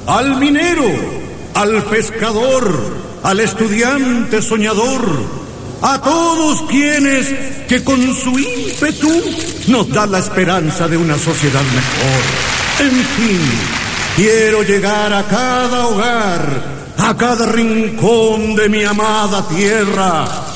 al minero, al pescador, al estudiante soñador, a todos quienes que con su ímpetu nos da la esperanza de una sociedad mejor. En fin, quiero llegar a cada hogar, a cada rincón de mi amada tierra,